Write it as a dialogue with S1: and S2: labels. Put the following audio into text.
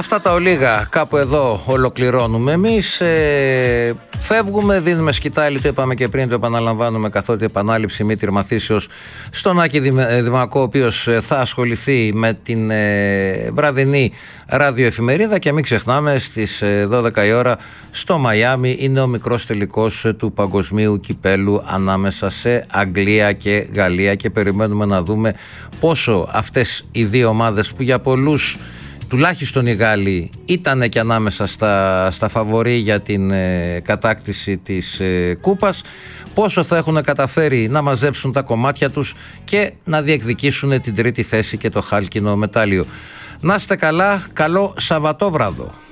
S1: Αυτά τα ολίγα κάπου εδώ ολοκληρώνουμε εμείς. Φεύγουμε, δίνουμε σκητάλη, το είπαμε και πριν, το επαναλαμβάνουμε, καθότι επανάληψη μη τυρμαθήσεως στον Άκη Δημακό, ο οποίος θα ασχοληθεί με την βραδινή ραδιοεφημερίδα. Και μην ξεχνάμε, στις 12 η ώρα στο Μαϊάμι είναι ο μικρός τελικός του παγκοσμίου κυπέλου ανάμεσα σε Αγγλία και Γαλλία, και περιμένουμε να δούμε πόσο αυτές οι δύο ομάδες, που για πολλούς, τουλάχιστον οι Γάλλοι, ήταν και ανάμεσα στα φαβορί για την κατάκτηση της κούπας, πόσο θα έχουν καταφέρει να μαζέψουν τα κομμάτια τους και να διεκδικήσουν την τρίτη θέση και το χάλκινο μετάλλιο. Να είστε καλά, καλό Σαββατόβραδο.